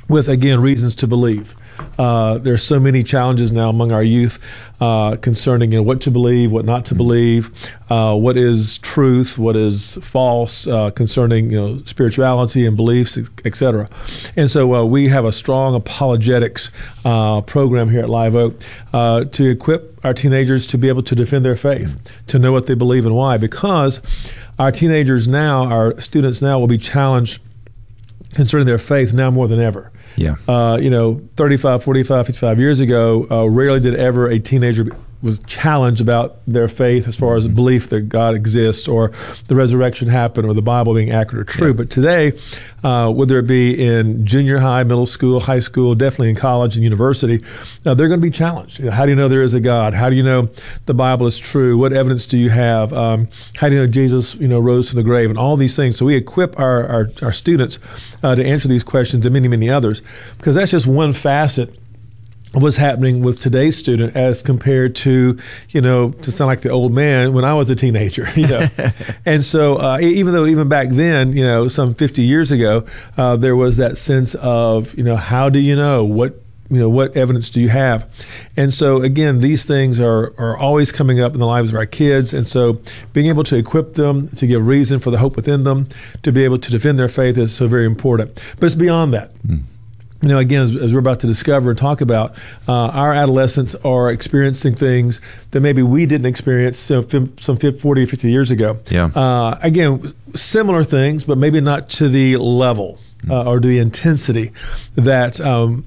with, again, reasons to believe. There's so many challenges now among our youth concerning what to believe, what not to believe, what is truth, what is false, concerning spirituality and beliefs, etc. And so we have a strong apologetics program here at Live Oak to equip our teenagers to be able to defend their faith, to know what they believe and why, because our teenagers now, our students now will be challenged concerning their faith now more than ever. Yeah. 35, 45, 55 years ago, rarely did ever a teenager was challenged about their faith as far as belief that God exists or the resurrection happened or the Bible being accurate or true. Yeah. But today, whether it be in junior high, middle school, high school, definitely in college and university, they're going to be challenged. How do you know there is a God? How do you know the Bible is true? What evidence do you have? How do you know Jesus, rose from the grave? And all these things. So we equip our students to answer these questions and many, many others, because that's just one facet of what's happening with today's student as compared to, to sound like the old man when I was a teenager, And so even back then, some 50 years ago, there was that sense of, how do you know? What evidence do you have? And so, again, these things are always coming up in the lives of our kids. And so being able to equip them, to give reason for the hope within them, to be able to defend their faith is so very important. But it's beyond that. Again, as we're about to discover and talk about, our adolescents are experiencing things that maybe we didn't experience some 40 or 50 years ago. Yeah. Again, similar things, but maybe not to the level or the intensity that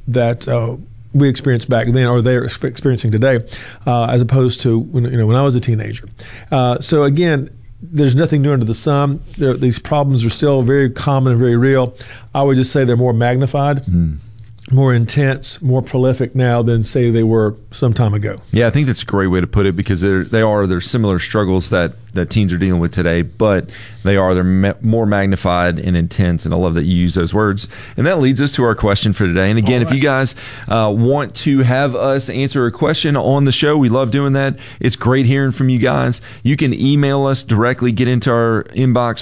we experienced back then, or they're experiencing today, as opposed to when I was a teenager. So again, there's nothing new under the sun. These problems are still very common and very real. I would just say they're more magnified, more intense, more prolific now than, say, they were some time ago. Yeah, I think that's a great way to put it, because they're similar struggles that teens are dealing with today, but they're more magnified and intense, and I love that you use those words. And that leads us to our question for today. And again, if you guys want to have us answer a question on the show, we love doing that. It's great hearing from you guys. You can email us directly, get into our inbox.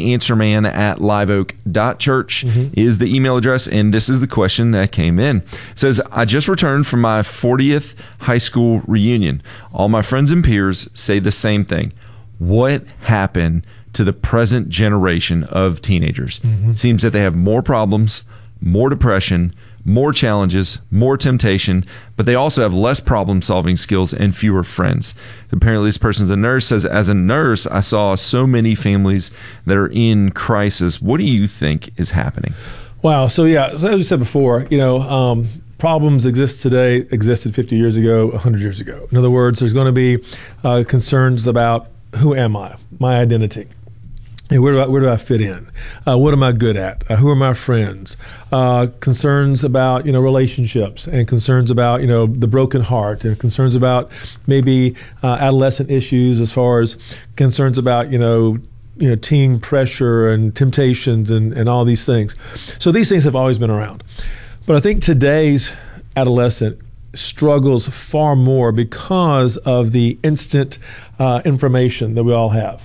familyanswerman@liveoak.church is the email address, and this is the question that came in. It says, I just returned from my 40th high school reunion. All my friends and peers say the same thing. What happened to the present generation of teenagers? It seems that they have more problems, more depression, more challenges, more temptation, but they also have less problem-solving skills and fewer friends. Apparently, this person's a nurse, says, as a nurse, I saw so many families that are in crisis. What do you think is happening? Wow. So as you said before, problems existed 50 years ago, 100 years ago. In other words, there's going to be concerns about, who am I? My identity. And where do I fit in? What am I good at? Who are my friends? Concerns about relationships, and concerns about the broken heart, and concerns about maybe adolescent issues as far as concerns about teen pressure and temptations and all these things. So these things have always been around, but I think today's adolescent struggles far more because of the instant information that we all have.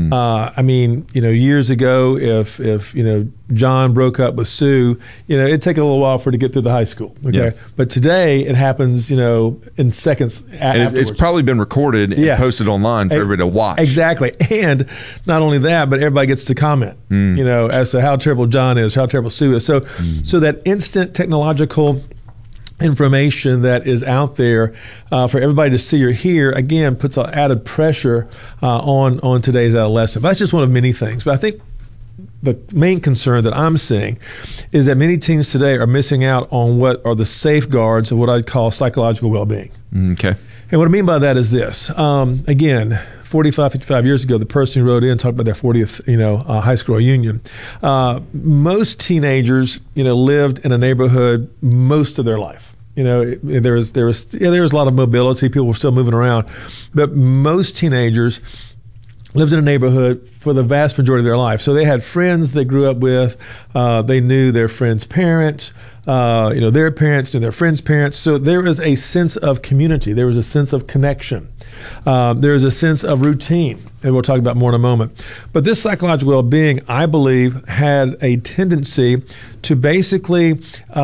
Years ago, if John broke up with Sue, it'd take a little while for her to get through the high school. Okay, but today it happens, in seconds. It's probably been recorded and posted online for everybody to watch. Exactly, and not only that, but everybody gets to comment, as to how terrible John is, how terrible Sue is. So that instant technological information that is out there for everybody to see or hear, again, puts an added pressure on today's adolescent. But that's just one of many things. But I think the main concern that I'm seeing is that many teens today are missing out on what are the safeguards of what I'd call psychological well-being. Okay. And what I mean by that is this. Again, 45, 55 years ago, the person who wrote in talked about their 40th, high school reunion. Most teenagers, lived in a neighborhood most of their life. There was a lot of mobility. People were still moving around, but most teenagers lived in a neighborhood for the vast majority of their life. So they had friends they grew up with. They knew their friends' parents. Their parents knew their friends' parents. So there was a sense of community. There was a sense of connection. There was a sense of routine, and we'll talk about more in a moment. But this psychological well-being, I believe, had a tendency to basically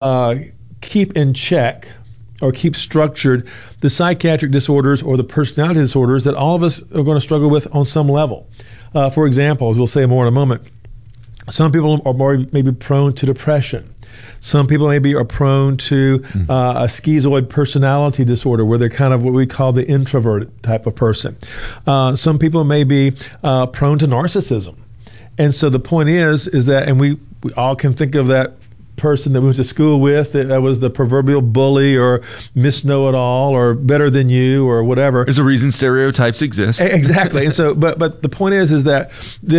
keep in check or keep structured the psychiatric disorders or the personality disorders that all of us are going to struggle with on some level. For example, as we'll say more in a moment, some people are more maybe prone to depression. Some people maybe are prone to a schizoid personality disorder, where they're kind of what we call the introvert type of person. Some people may be prone to narcissism. And so the point is that, and we all can think of that person that we went to school with that was the proverbial bully or Miss Know-It-All or better than you or whatever. There's a reason stereotypes exist. Exactly. And so, but the point is that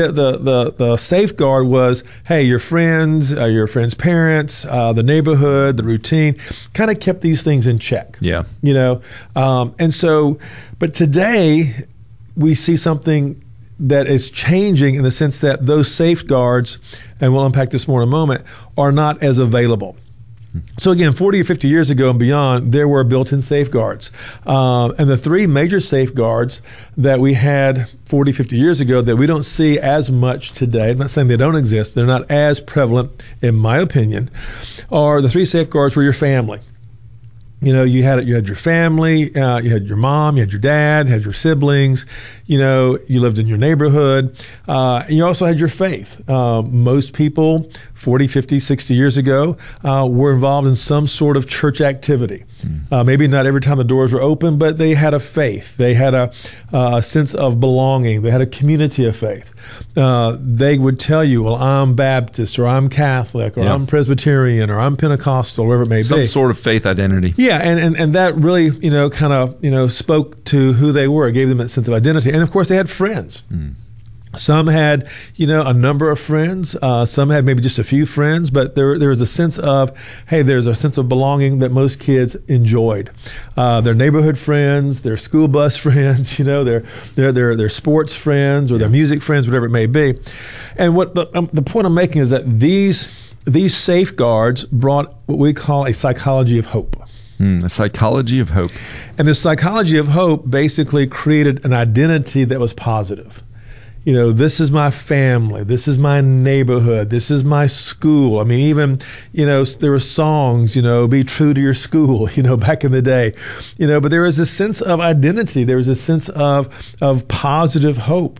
the safeguard was, hey, your friends' parents, the neighborhood, the routine, kind of kept these things in check. Yeah. And so, but today we see something that is changing in the sense that those safeguards, and we'll unpack this more in a moment, are not as available. So again, 40 or 50 years ago and beyond, there were built-in safeguards. And the three major safeguards that we had 40, 50 years ago that we don't see as much today, I'm not saying they don't exist, they're not as prevalent, in my opinion, are the three safeguards for your family. You had your family, you had your mom, you had your dad, you had your siblings, you lived in your neighborhood, and you also had your faith. Most people 40, 50, 60 years ago were involved in some sort of church activity. Maybe not every time the doors were open, but they had a faith. They had a sense of belonging. They had a community of faith. They would tell you, well, I'm Baptist, or I'm Catholic, or I'm Presbyterian, or I'm Pentecostal, whatever it may be. Some sort of faith identity. Yeah, and that really, kind of, spoke to who they were. It gave them that sense of identity. And of course, they had friends. Some had, a number of friends. Some had maybe just a few friends, but there was a sense of, hey, there's a sense of belonging that most kids enjoyed. Their neighborhood friends, their school bus friends, their sports friends or their music friends, whatever it may be. And what the point I'm making is that these safeguards brought what we call a psychology of hope. A psychology of hope. And the psychology of hope basically created an identity that was positive. This is my family. This is my neighborhood. This is my school. I mean, even, there were songs, be true to your school, back in the day, but there was a sense of identity. There was a sense of positive hope,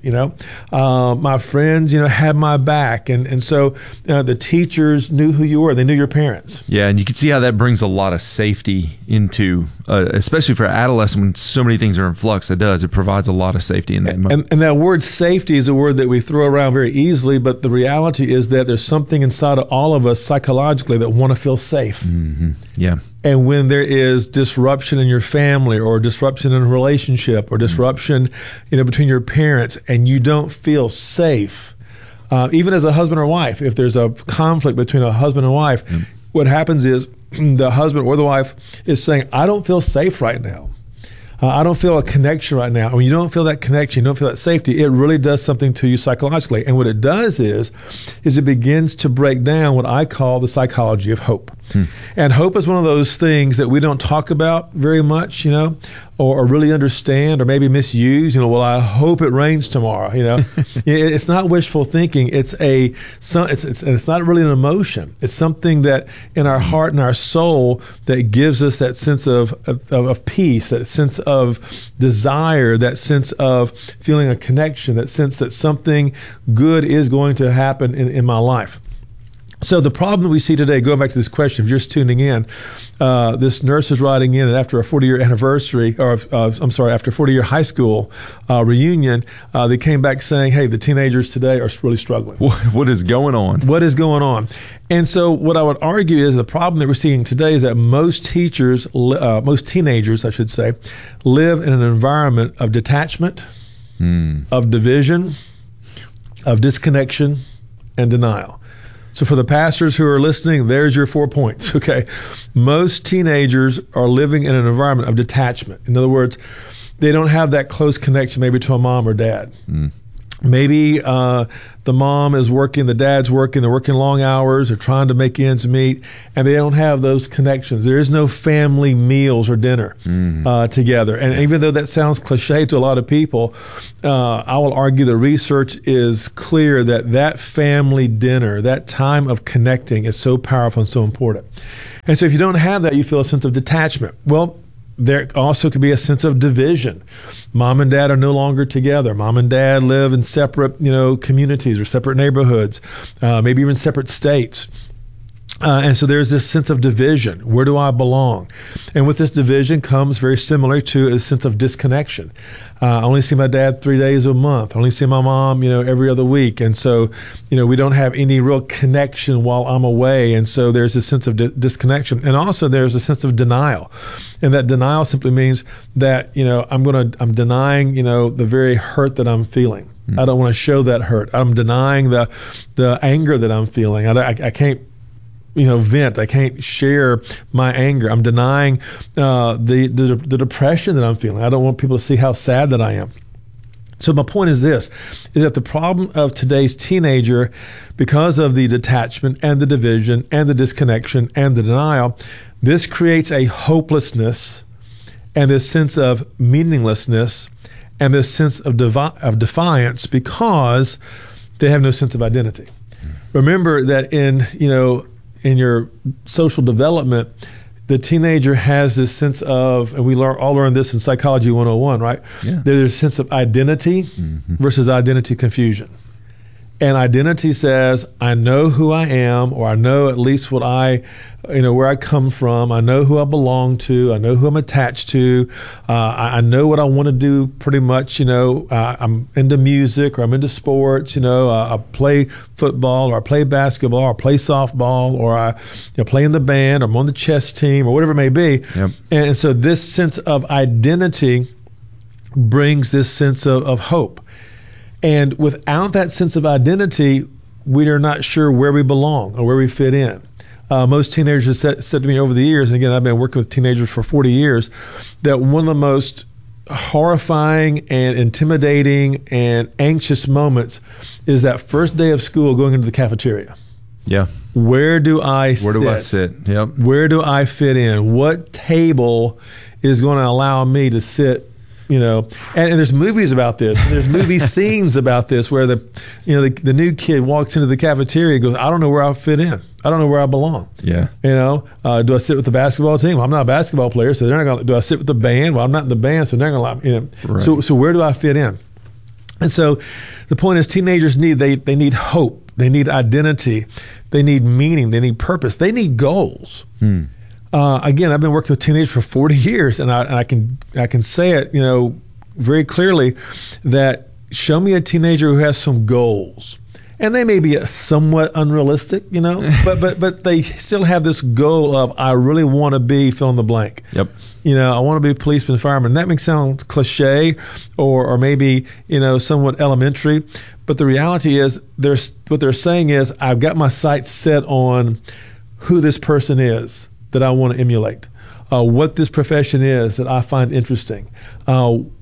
my friends, had my back. And so the teachers knew who you were. They knew your parents. Yeah. And you can see how that brings a lot of safety into, especially for adolescents when so many things are in flux. It provides a lot of safety in that moment. And that word safety is a word that we throw around very easily, but the reality is that there's something inside of all of us psychologically that want to feel safe. Mm-hmm. Yeah. And when there is disruption in your family or disruption in a relationship or disruption, between your parents, and you don't feel safe, even as a husband or wife, if there's a conflict between a husband and wife, what happens is the husband or the wife is saying, I don't feel safe right now. I don't feel a connection right now. When you don't feel that connection, you don't feel that safety, it really does something to you psychologically. And what it does is it begins to break down what I call the psychology of hope. And hope is one of those things that we don't talk about very much, or really understand or maybe misuse. Well, I hope it rains tomorrow. It's not wishful thinking. It's not really an emotion. It's something that in our heart and our soul that gives us that sense of peace, that sense of desire, that sense of feeling a connection, that sense that something good is going to happen in my life. So the problem that we see today, going back to this question, if you're just tuning in, this nurse is writing in that after a 40-year anniversary, after a 40-year high school reunion, they came back saying, hey, the teenagers today are really struggling. What is going on? What is going on? And so what I would argue is the problem that we're seeing today is that most teenagers, I should say, live in an environment of detachment, of division, of disconnection, and denial. So for the pastors who are listening, there's your 4 points, okay? Most teenagers are living in an environment of detachment. In other words, they don't have that close connection maybe to a mom or dad. Maybe the mom is working, the dad's working, they're working long hours, they're trying to make ends meet, and they don't have those connections. There is no family meals or dinner together. And even though that sounds cliche to a lot of people, I will argue the research is clear that family dinner, that time of connecting, is so powerful and so important. And so if you don't have that, you feel a sense of detachment. Well, there also could be a sense of division. Mom and dad are no longer together. Mom and dad live in separate, communities or separate neighborhoods, maybe even separate states. And so there's this sense of division. Where do I belong? And with this division comes very similar to a sense of disconnection. I only see my dad 3 days a month. I only see my mom, every other week. And so, we don't have any real connection while I'm away. And so there's a sense of disconnection. And also there's a sense of denial. And that denial simply means that, I'm denying, the very hurt that I'm feeling. I don't want to show that hurt. I'm denying the anger that I'm feeling. I can't vent. I can't share my anger. I'm denying the depression that I'm feeling. I don't want people to see how sad that I am. So my point is this, is that the problem of today's teenager, because of the detachment and the division and the disconnection and the denial, this creates a hopelessness and this sense of meaninglessness and this sense of defiance because they have no sense of identity. Remember that in your social development, the teenager has this sense of, and we all learn this in Psychology 101, right? Yeah. There's a sense of identity versus identity confusion. And identity says, I know who I am, or I know at least what where I come from. I know who I belong to. I know who I'm attached to. I know what I want to do pretty much. I'm into music, or I'm into sports. I play football, or I play basketball, or I play softball, or I play in the band, or I'm on the chess team, or whatever it may be. Yep. And so this sense of identity brings this sense of hope. And without that sense of identity, we are not sure where we belong or where we fit in. Most teenagers have said to me over the years, and again, I've been working with teenagers for 40 years, that one of the most horrifying and intimidating and anxious moments is that first day of school going into the cafeteria. Yeah. Where do I sit? Where do I sit? Yep. Where do I fit in? What table is going to allow me to sit? And there's movies about this. There's movie scenes about this where the new kid walks into the cafeteria and goes, I don't know where I fit in. I don't know where I belong. Yeah. Do I sit with the basketball team? Well, I'm not a basketball player, so they're not going to. Do I sit with the band? Well, I'm not in the band, so they're not going to. Right. So where do I fit in? And so the point is, teenagers they need hope. They need identity. They need meaning. They need purpose. They need goals. Again, I've been working with teenagers for 40 years, and I can say it, very clearly, that show me a teenager who has some goals, and they may be somewhat unrealistic, but they still have this goal of I really want to be fill in the blank. Yep. I want to be a policeman, fireman. That may sound cliche, or maybe somewhat elementary, but the reality is what they're saying is I've got my sights set on who this person is that I want to emulate, what this profession is that I find interesting. I'm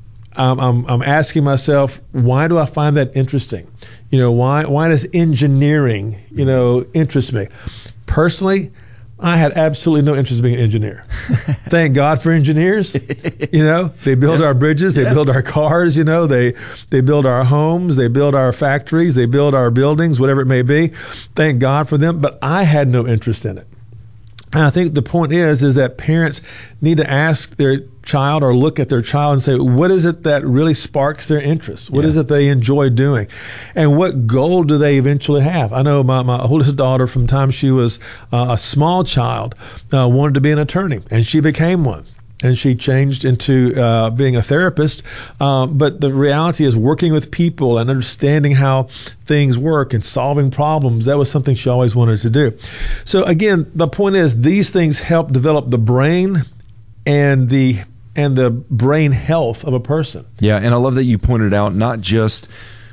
asking myself, why do I find that interesting? Why does engineering, interest me? Personally, I had absolutely no interest in being an engineer. Thank God for engineers. They build our bridges, they build our cars, they build our homes, they build our factories, they build our buildings, whatever it may be. Thank God for them, but I had no interest in it. And I think the point is that parents need to ask their child or look at their child and say, what is it that really sparks their interest? What is it they enjoy doing? And what goal do they eventually have? I know my oldest daughter, from the time she was a small child, wanted to be an attorney, and she became one. And she changed into being a therapist. But the reality is working with people and understanding how things work and solving problems, that was something she always wanted to do. So again, the point is these things help develop the brain and the brain health of a person. Yeah, and I love that you pointed out not just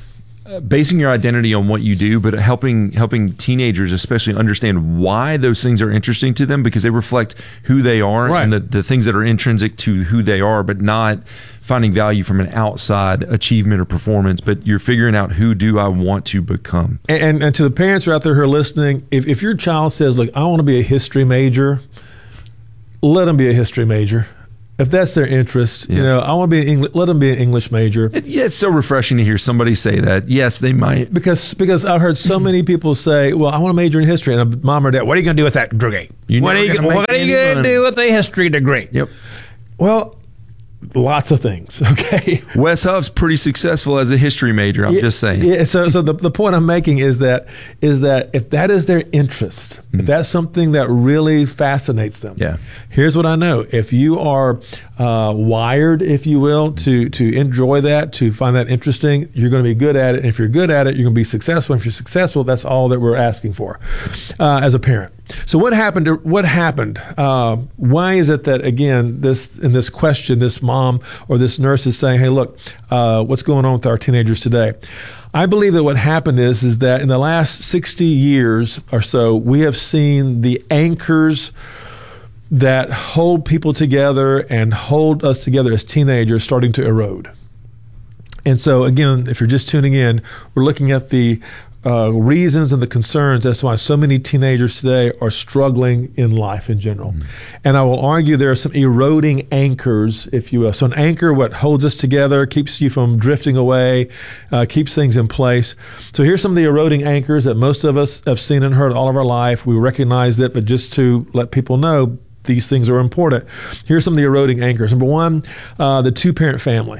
basing your identity on what you do, but helping teenagers especially understand why those things are interesting to them, because they reflect who they are, right, and the things that are intrinsic to who they are, but not finding value from an outside achievement or performance, but you're figuring out, who do I want to become? And to the parents who are out there who are listening, if your child says, look, I want to be a history major, let them be a history major. If that's their interest, I want to be an English. Let them be an English major. It's so refreshing to hear somebody say that. Yes, they might. Because I've heard so many people say, "Well, I want to major in history," and mom or dad, "What are you going to do with that degree? What are you going to do with a history degree?" Yep. Well, lots of things. Okay. Wes Huff's pretty successful as a history major. I'm just saying. Yeah. So the point I'm making is that if that is their interest, if that's something that really fascinates them, here's what I know: if you are wired, if you will, to enjoy that, to find that interesting, you're going to be good at it. And if you're good at it, you're going to be successful. And if you're successful, that's all that we're asking for as a parent. So what happened? Why is it that, again, this question, this mom or this nurse is saying, "Hey, look, what's going on with our teenagers today?" I believe that what happened is that in the last 60 years or so, we have seen the anchors that hold people together and hold us together as teenagers starting to erode. And so, again, if you're just tuning in, we're looking at the reasons and the concerns as to why so many teenagers today are struggling in life in general. And I will argue there are some eroding anchors, if you will. So an anchor, what holds us together, keeps you from drifting away, keeps things in place. So here's some of the eroding anchors that most of us have seen and heard all of our life. We recognize it, but just to let people know, these things are important. Here's some of the eroding anchors. Number one, the two-parent family.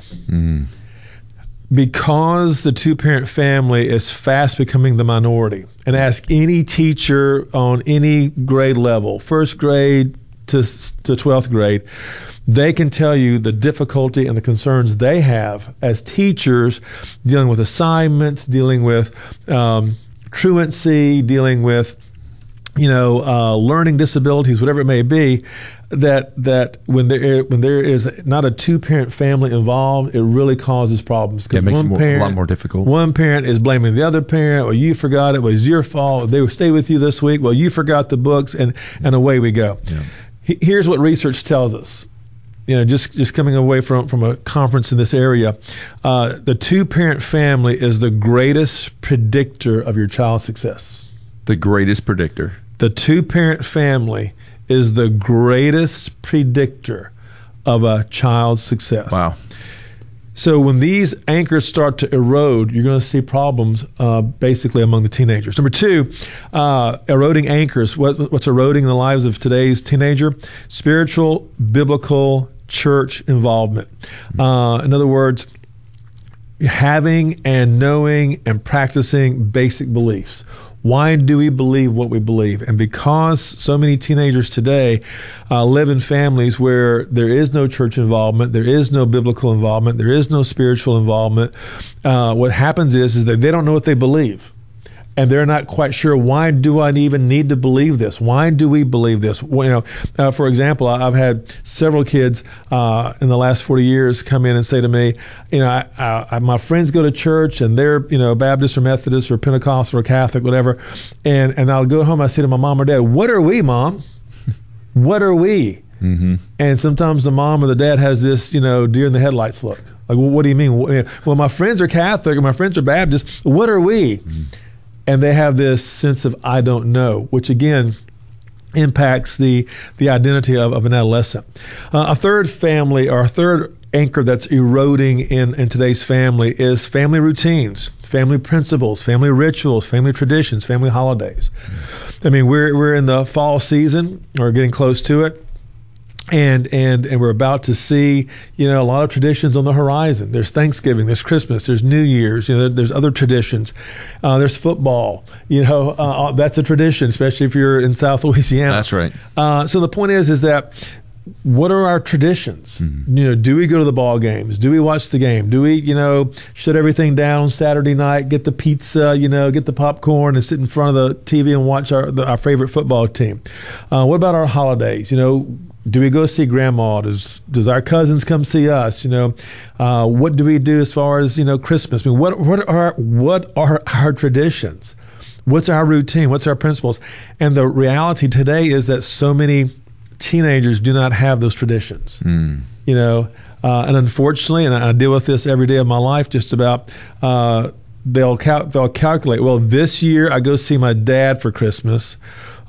Because the two-parent family is fast becoming the minority, and ask any teacher on any grade level, first grade to 12th grade, they can tell you the difficulty and the concerns they have as teachers dealing with assignments, dealing with truancy, dealing with learning disabilities, whatever it may be, that when there is not a two-parent family involved, it really causes problems. It makes it a lot more difficult. One parent is blaming the other parent. Well, you forgot it. Well, it was your fault. They will stay with you this week. Well, you forgot the books, and away we go. Yeah. Here's what research tells us. Just coming away from a conference in this area, the two-parent family is the greatest predictor of your child's success. The greatest predictor. The two-parent family is the greatest predictor of a child's success. Wow. So when these anchors start to erode, you're going to see problems basically among the teenagers. Number two, eroding anchors. What's eroding in the lives of today's teenager? Spiritual, biblical, church involvement. In other words, having and knowing and practicing basic beliefs. Why do we believe what we believe? And because so many teenagers today live in families where there is no church involvement, there is no biblical involvement, there is no spiritual involvement, what happens is that they don't know what they believe. And they're not quite sure, why do I even need to believe this? Why do we believe this? Well, for example, I've had several kids in the last 40 years come in and say to me, my friends go to church and they're, Baptist or Methodist or Pentecostal or Catholic, whatever. And I'll go home, I say to my mom or dad, what are we, Mom? What are we? Mm-hmm. And sometimes the mom or the dad has this, deer in the headlights look. Like, well, what do you mean? Well, my friends are Catholic or my friends are Baptist. What are we? Mm-hmm. And they have this sense of I don't know, which again impacts the identity of an adolescent. A third family, or a third anchor that's eroding in today's family, is family routines, family principles, family rituals, family traditions, family holidays. I mean, we're in the fall season, or getting close to it. And we're about to see, a lot of traditions on the horizon. There's Thanksgiving, there's Christmas, there's New Year's, there's other traditions. There's football, that's a tradition, especially if you're in South Louisiana. That's right. So the point is that what are our traditions? Mm-hmm. Do we go to the ball games? Do we watch the game? Do we, shut everything down Saturday night, get the pizza, get the popcorn and sit in front of the TV and watch our favorite football team? What about our holidays? do we go see grandma? Does our cousins come see us? What do we do as far as Christmas? I mean, what are our traditions? What's our routine? What's our principles? And the reality today is that so many teenagers do not have those traditions. And unfortunately, and I deal with this every day of my life, just about. They'll calculate. Well, this year I go see my dad for Christmas.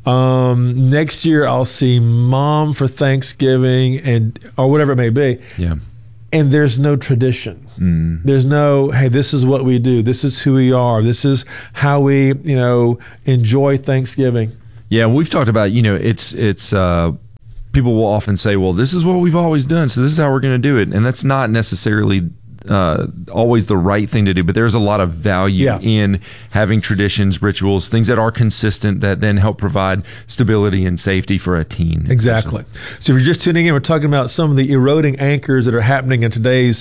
Next year I'll see mom for Thanksgiving or whatever it may be. Yeah. And there's no tradition. There's no, hey, this is what we do. This is who we are. This is how we, enjoy Thanksgiving. Yeah, we've talked about, it's people will often say, well, this is what we've always done, so this is how we're going to do it. And that's not necessarily always the right thing to do, but there's a lot of value in having traditions, rituals, things that are consistent that then help provide stability and safety for a teen. Exactly. So if you're just tuning in, we're talking about some of the eroding anchors that are happening in today's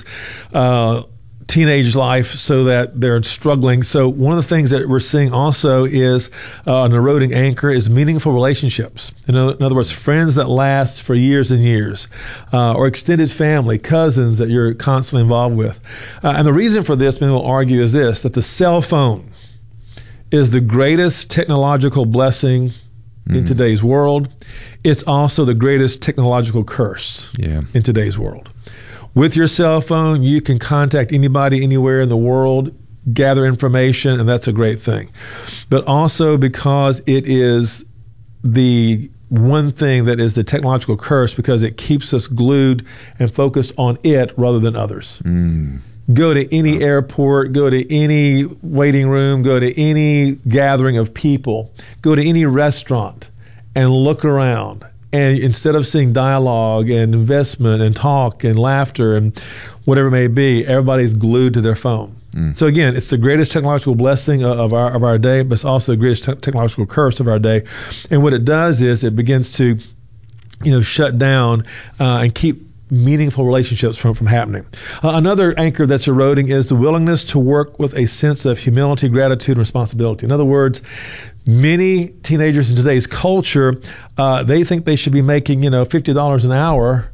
teenage life, so that they're struggling. So one of the things that we're seeing also is an eroding anchor is meaningful relationships. In other words, friends that last for years and years, or extended family, cousins that you're constantly involved with. And the reason for this, many will argue, is this, that the cell phone is the greatest technological blessing in today's world. It's also the greatest technological curse in today's world. With your cell phone, you can contact anybody anywhere in the world, gather information, and that's a great thing. But also because it is the one thing that is the technological curse, because it keeps us glued and focused on it rather than others. Go to any airport, go to any waiting room, go to any gathering of people, go to any restaurant and look around. And instead of seeing dialogue and investment and talk and laughter and whatever it may be, everybody's glued to their phone. So again, it's the greatest technological blessing of our day, but it's also the greatest technological curse of our day. And what it does is it begins to, shut down and keep meaningful relationships from happening. Another anchor that's eroding is the willingness to work with a sense of humility, gratitude, and responsibility. In other words, many teenagers in today's culture, they think they should be making, $50 an hour,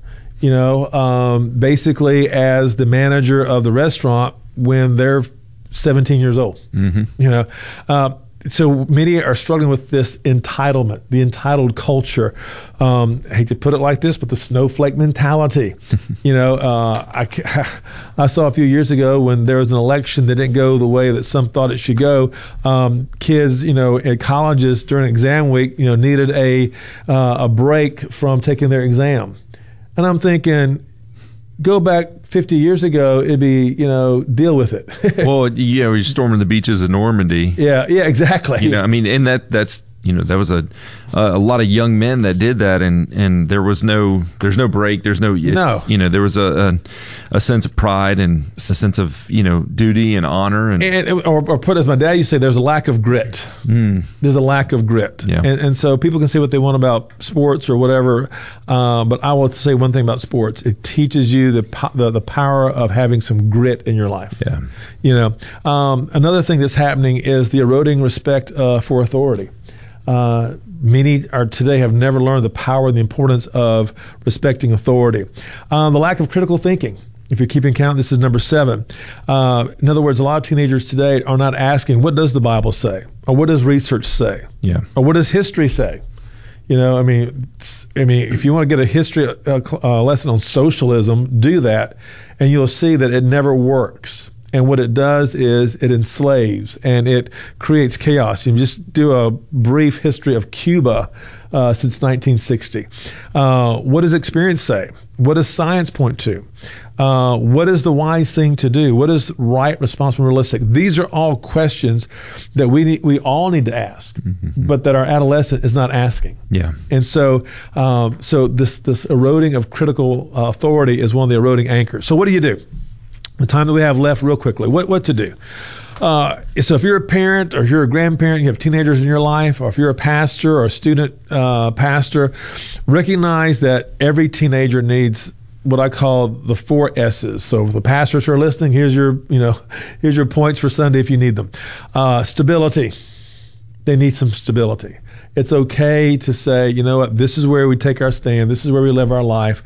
basically as the manager of the restaurant when they're 17 years old. So many are struggling with this entitlement, the entitled culture. I hate to put it like this, but the snowflake mentality. I saw a few years ago when there was an election that didn't go the way that some thought it should go. Kids, at colleges during exam week, needed a break from taking their exam. And I'm thinking, go back 50 years ago, it'd be, deal with it. Well, we're storming the beaches of Normandy. Yeah, exactly. And that's that was a lot of young men that did that, and there's no break. There's no. There was a sense of pride and a sense of duty and honor or put as my dad used to say, there's a lack of grit. There's a lack of grit, and so people can say what they want about sports or whatever, but I will say one thing about sports: it teaches you the power of having some grit in your life. Another thing that's happening is the eroding respect for authority. Many today have never learned the power and the importance of respecting authority. The lack of critical thinking. If you're keeping count, this is number 7. In other words, a lot of teenagers today are not asking, what does the Bible say? Or what does research say? Or what does history say? If you want to get a history lesson on socialism, do that, and you'll see that it never works. And what it does is it enslaves and it creates chaos. You just do a brief history of Cuba since 1960. What does experience say? What does science point to? What is the wise thing to do? What is right, responsible, realistic? These are all questions that we all need to ask, but that our adolescent is not asking. And so this eroding of critical authority is one of the eroding anchors. So what do you do? The time that we have left, real quickly, what to do? So if you're a parent or if you're a grandparent, you have teenagers in your life, or if you're a pastor or a student pastor, recognize that every teenager needs what I call the 4 S's. So the pastors who are listening, here's your points for Sunday if you need them. Stability. they need some stability. It's okay to say, you know what, this is where we take our stand. This is where we live our life.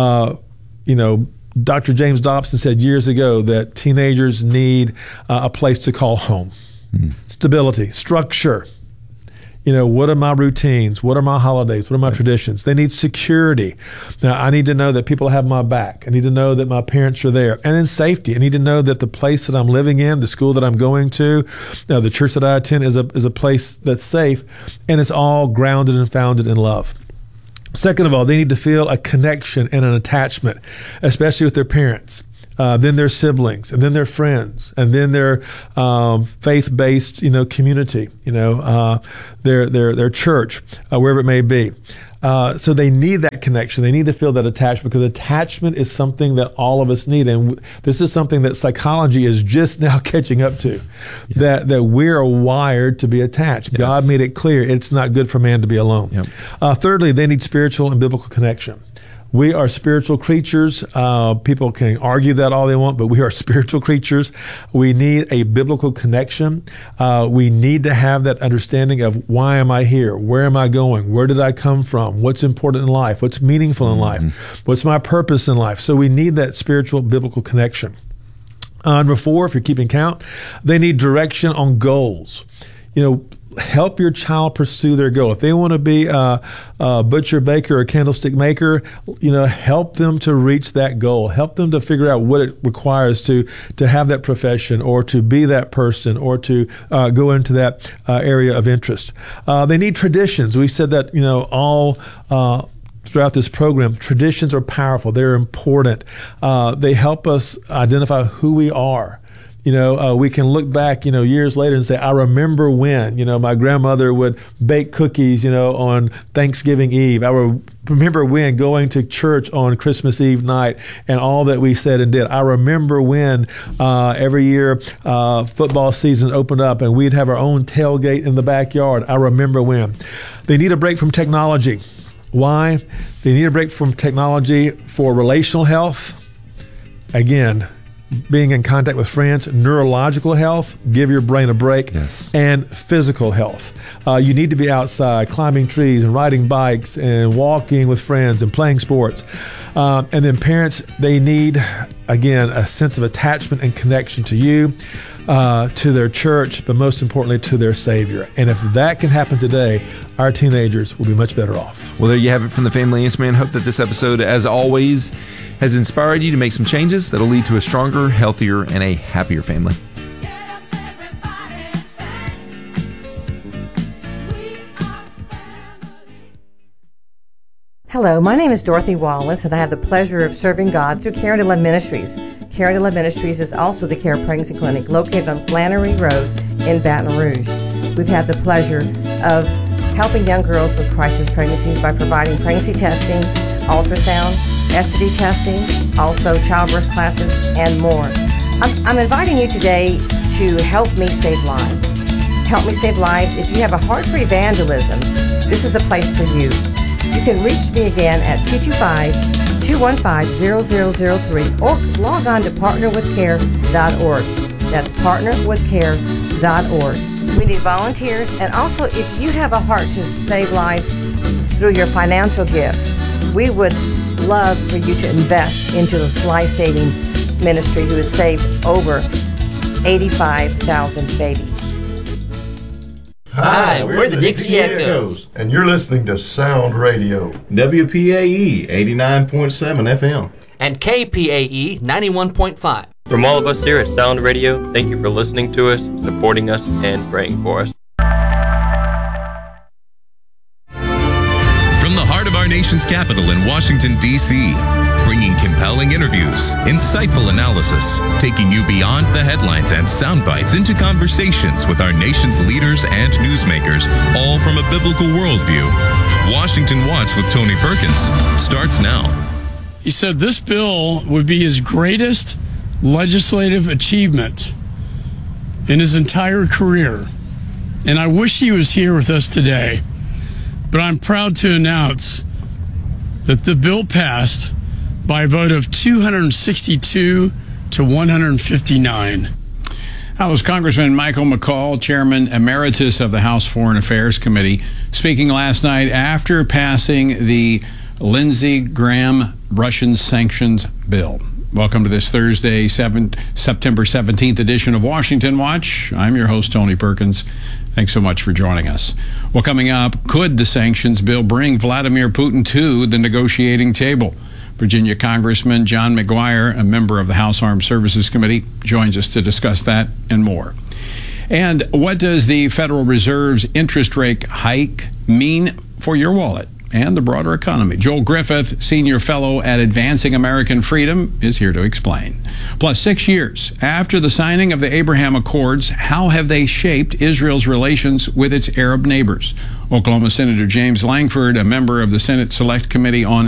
Dr. James Dobson said years ago that teenagers need a place to call home. Stability, structure. What are my routines? What are my holidays? What are my traditions? They need security. Now, I need to know that people have my back. I need to know that my parents are there. And then safety. I need to know that the place that I'm living in, the school that I'm going to, the church that I attend is a place that's safe, and it's all grounded and founded in love. Second of all, they need to feel a connection and an attachment, especially with their parents. Then their siblings, and then their friends, and then their faith-based, community, their church, wherever it may be. So they need that connection. They need to feel that attachment, because attachment is something that all of us need, and this is something that psychology is just now catching up to. Yeah. That we are wired to be attached. Yes. God made it clear it's not good for man to be alone. Yep. Thirdly, they need spiritual and biblical connection. We are spiritual creatures. People can argue that all they want, but we are spiritual creatures. We need a biblical connection. We need to have that understanding of, why am I here? Where am I going? Where did I come from? What's important in life? What's meaningful in life? What's my purpose in life? So we need that spiritual biblical connection. Number 4, if you're keeping count, they need direction on goals. Help your child pursue their goal. If they want to be a butcher, baker, or candlestick maker, help them to reach that goal. Help them to figure out what it requires to have that profession, or to be that person, or to go into that area of interest. They need traditions. We said that, all throughout this program. Traditions are powerful. They're important. They help us identify who we are. We can look back, years later and say, I remember when, my grandmother would bake cookies, on Thanksgiving Eve. I remember when going to church on Christmas Eve night and all that we said and did. I remember when every year football season opened up and we'd have our own tailgate in the backyard. I remember when. They need a break from technology. Why? They need a break from technology for relational health. Again, being in contact with friends, neurological health, give your brain a break, yes. And physical health. You need to be outside, climbing trees and riding bikes and walking with friends and playing sports. And then parents, they need, again, a sense of attachment and connection to you, to their church, but most importantly, to their Savior. And if that can happen today, our teenagers will be much better off. Well, there you have it from the Family Answer Man. Hope that this episode, as always, has inspired you to make some changes that'll lead to a stronger, healthier, and a happier family. Hello, my name is Dorothy Wallace, and I have the pleasure of serving God through Care to Love Ministries. Care to Love Ministries is also the Care Pregnancy Clinic located on Flannery Road in Baton Rouge. We've had the pleasure of helping young girls with crisis pregnancies by providing pregnancy testing, ultrasound, STD testing, also childbirth classes, and more. I'm inviting you today to help me save lives. Help me save lives. If you have a heart for evangelism, this is a place for you. You can reach me again at 225-215-0003 or log on to partnerwithcare.org. That's partnerwithcare.org. We need volunteers, and also if you have a heart to save lives through your financial gifts, we would love for you to invest into this life-saving ministry who has saved over 85,000 babies. Hi, we're the Dixie Echoes, and you're listening to Sound Radio. WPAE 89.7 FM. And KPAE 91.5. From all of us here at Sound Radio, thank you for listening to us, supporting us, and praying for us. From the heart of our nation's capital in Washington, D.C., bringing compelling interviews, insightful analysis, taking you beyond the headlines and sound bites into conversations with our nation's leaders and newsmakers, all from a biblical worldview. Washington Watch with Tony Perkins starts now. He said this bill would be his greatest legislative achievement in his entire career. And I wish he was here with us today. But I'm proud to announce that the bill passed by a vote of 262 to 159. That was Congressman Michael McCaul, Chairman Emeritus of the House Foreign Affairs Committee, speaking last night after passing the Lindsey Graham Russian sanctions bill. Welcome to this Thursday, September 17th edition of Washington Watch. I'm your host, Tony Perkins. Thanks so much for joining us. Well, coming up, could the sanctions bill bring Vladimir Putin to the negotiating table? Virginia Congressman John McGuire, a member of the House Armed Services Committee, joins us to discuss that and more. And what does the Federal Reserve's interest rate hike mean for your wallet and the broader economy? Joel Griffith, Senior Fellow at Advancing American Freedom, is here to explain. Plus, 6 years after the signing of the Abraham Accords, how have they shaped Israel's relations with its Arab neighbors? Oklahoma Senator James Langford, a member of the Senate Select Committee on